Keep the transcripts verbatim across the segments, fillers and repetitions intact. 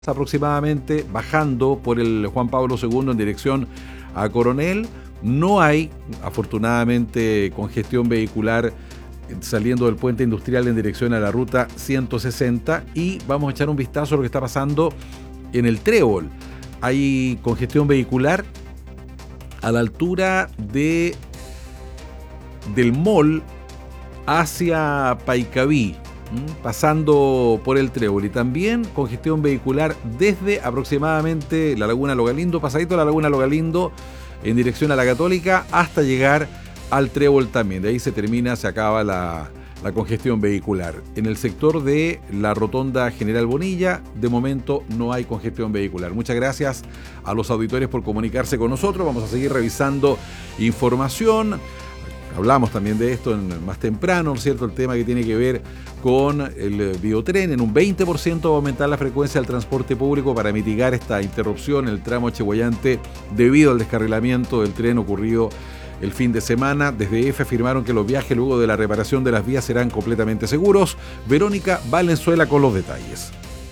aproximadamente, bajando por el Juan Pablo segundo en dirección a Coronel. No hay, afortunadamente, congestión vehicular saliendo del puente industrial en dirección a la ruta ciento sesenta, y vamos a echar un vistazo a lo que está pasando en el Trébol. Hay congestión vehicular a la altura de del mall hacia Paicaví, pasando por el Trébol, y también congestión vehicular desde aproximadamente la Laguna Logalindo, pasadito la Laguna Logalindo en dirección a la Católica hasta llegar al Trébol también. De ahí se termina, se acaba la, la congestión vehicular. En el sector de la Rotonda General Bonilla, de momento no hay congestión vehicular. Muchas gracias a los auditores por comunicarse con nosotros. Vamos a seguir revisando información. Hablamos también de esto en, más temprano, ¿cierto? El tema que tiene que ver con el biotren. En un veinte por ciento va a aumentar la frecuencia del transporte público para mitigar esta interrupción en el tramo Chehuayante debido al descarrilamiento del tren ocurrido el fin de semana. Desde E F afirmaron que los viajes luego de la reparación de las vías serán completamente seguros. Verónica Valenzuela con los detalles.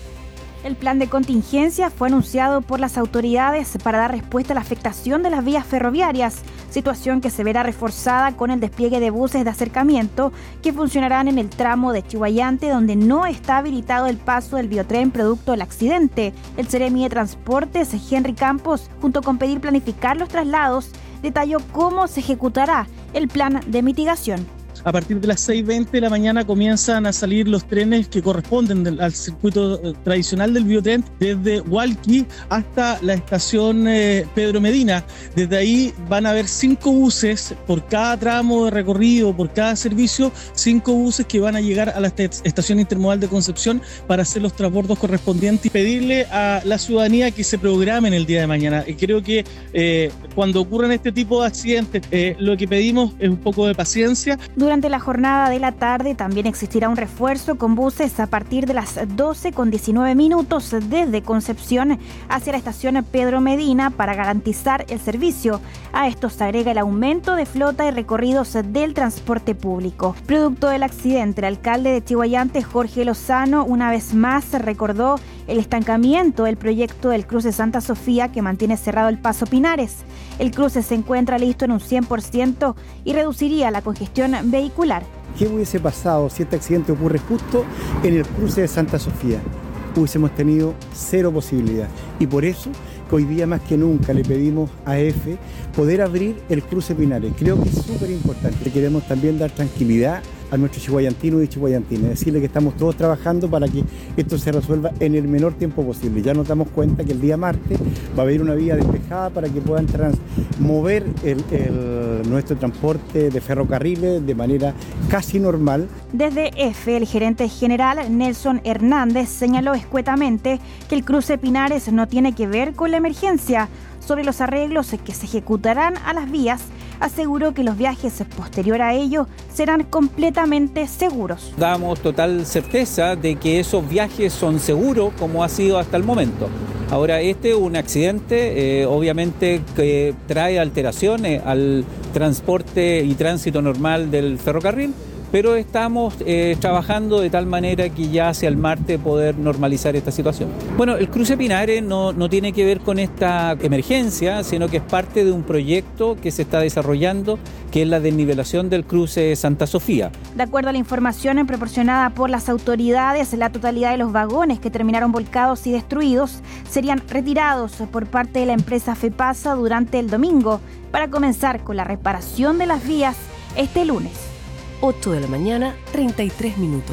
El plan de contingencia fue anunciado por las autoridades para dar respuesta a la afectación de las vías ferroviarias, situación que se verá reforzada con el despliegue de buses de acercamiento que funcionarán en el tramo de Chehuayante, donde no está habilitado el paso del biotren producto del accidente. El Seremi de Transportes, Henry Campos, junto con pedir planificar los traslados, detalló cómo se ejecutará el plan de mitigación. A partir de las seis veinte de la mañana comienzan a salir los trenes que corresponden del, al circuito eh, tradicional del biotren, desde Hualqui hasta la estación eh, Pedro Medina. Desde ahí van a haber cinco buses por cada tramo de recorrido, por cada servicio, cinco buses que van a llegar a la est- estación intermodal de Concepción para hacer los transbordos correspondientes y pedirle a la ciudadanía que se programen el día de mañana. Y creo que eh, cuando ocurren este tipo de accidentes, eh, lo que pedimos es un poco de paciencia. Durante la jornada de la tarde también existirá un refuerzo con buses a partir de las doce con diecinueve minutos desde Concepción hacia la estación Pedro Medina para garantizar el servicio. A esto se agrega el aumento de flota y recorridos del transporte público. Producto del accidente, el alcalde de Chehuayante, Jorge Lozano, una vez más recordó el estancamiento del proyecto del cruce Santa Sofía, que mantiene cerrado el paso Pinares. El cruce se encuentra listo en un cien por ciento y reduciría la congestión vehicular. ¿Qué hubiese pasado si este accidente ocurre justo en el cruce de Santa Sofía? Hubiésemos tenido cero posibilidad. Y por eso que hoy día más que nunca le pedimos a E F poder abrir el cruce Pinares. Creo que es súper importante. Queremos también dar tranquilidad a nuestros chihuayantinos y chihuayantinas, decirle que estamos todos trabajando para que esto se resuelva en el menor tiempo posible. Ya nos damos cuenta que el día martes va a haber una vía despejada para que puedan trans, mover el, el, nuestro transporte de ferrocarriles de manera casi normal. Desde E F, el gerente general Nelson Hernández señaló escuetamente que el cruce Pinares no tiene que ver con la emergencia. Sobre los arreglos que se ejecutarán a las vías, aseguró que los viajes posterior a ello serán completamente seguros. Damos total certeza de que esos viajes son seguros como ha sido hasta el momento. Ahora, este es un accidente, eh, obviamente, que trae alteraciones al transporte y tránsito normal del ferrocarril, pero estamos eh, trabajando de tal manera que ya hacia el martes poder normalizar esta situación. Bueno, el cruce Pinares no, no tiene que ver con esta emergencia, sino que es parte de un proyecto que se está desarrollando, que es la desnivelación del cruce Santa Sofía. De acuerdo a la información proporcionada por las autoridades, la totalidad de los vagones que terminaron volcados y destruidos serían retirados por parte de la empresa FEPASA durante el domingo, para comenzar con la reparación de las vías este lunes. ocho de la mañana, treinta y tres minutos.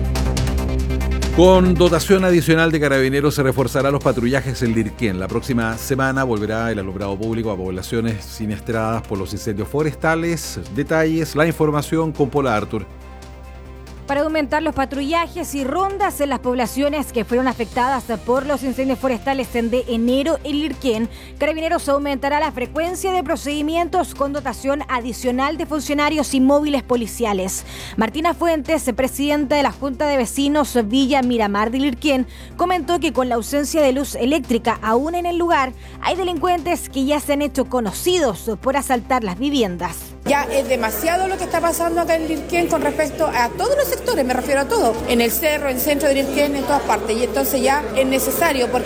Con dotación adicional de carabineros se reforzará los patrullajes en Lirquén. La próxima semana volverá el alumbrado público a poblaciones siniestradas por los incendios forestales. Detalles, la información con Paula Artur. Para aumentar los patrullajes y rondas en las poblaciones que fueron afectadas por los incendios forestales de enero en Lirquén, Carabineros aumentará la frecuencia de procedimientos con dotación adicional de funcionarios y móviles policiales. Martina Fuentes, presidenta de la Junta de Vecinos Villa Miramar de Lirquén, comentó que con la ausencia de luz eléctrica aún en el lugar, hay delincuentes que ya se han hecho conocidos por asaltar las viviendas. Ya es demasiado lo que está pasando acá en Lirquén con respecto a todos los sectores, me refiero a todo, en el cerro, en el centro de Lirquén, en todas partes, y entonces ya es necesario, porque